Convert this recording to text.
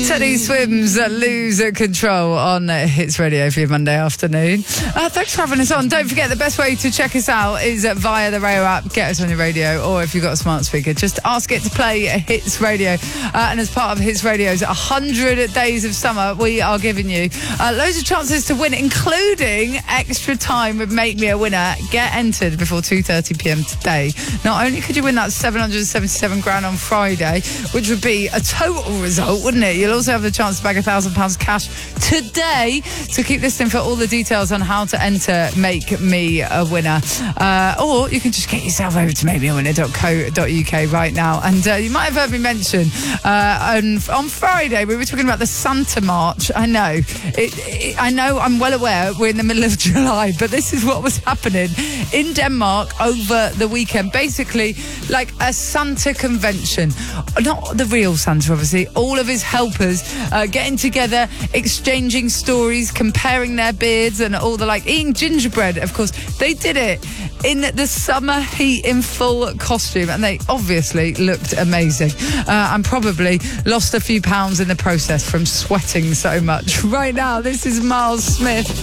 Teddy Swims Lose Control on Hits Radio for your Monday afternoon. Thanks for having us on. Don't forget, the best way to check us out is via the Radio app. Get us on your radio, or if you've got a smart speaker, just ask it to play Hits Radio. And as part of Hits Radio's 100 Days of Summer, we are giving you loads of chances to win, including extra time with Make Me a Winner. Get entered before 2:30pm today. Not only could you win that 777 grand on Friday, which would be a total result, wouldn't it? You'll also have the chance to bag £1,000 cash today. So keep listening for all the details on how to enter Make Me a Winner. Or you can just get yourself over to makemeawinner.co.uk right now. And you might have heard me mention on Friday we were talking about the Santa March. I know. I know, I'm well aware we're in the middle of July, but this is what was happening in Denmark over the weekend. Basically, like a Santa convention. Not the real Santa, obviously. All of his helpers getting together, exchanging stories, comparing their beards and all the eating gingerbread. Of course, they did it in the summer heat in full costume, and they obviously looked amazing and probably lost a few pounds in the process from sweating so much. Right now, this is Miles Smith.